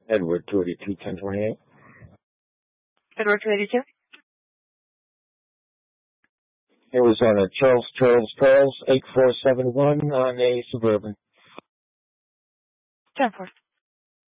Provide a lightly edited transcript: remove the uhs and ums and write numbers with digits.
Edward 282-1028. Edward 282? It was on a Charles 8471 on a Suburban. 10-4.